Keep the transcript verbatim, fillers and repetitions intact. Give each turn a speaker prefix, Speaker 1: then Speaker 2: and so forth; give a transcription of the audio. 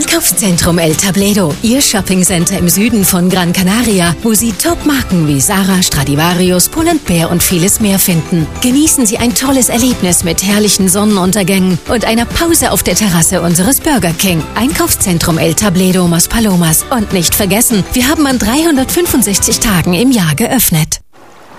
Speaker 1: Einkaufszentrum El Tabledo, Ihr Shoppingcenter im Süden von Gran Canaria, wo Sie Top-Marken wie Zara, Stradivarius, Pull&Bear und vieles mehr finden. Genießen Sie ein tolles Erlebnis mit herrlichen Sonnenuntergängen und einer Pause auf der Terrasse unseres Burger King. Einkaufszentrum El Tabledo, Maspalomas. Und nicht vergessen, wir haben an dreihundertfünfundsechzig Tagen im Jahr geöffnet.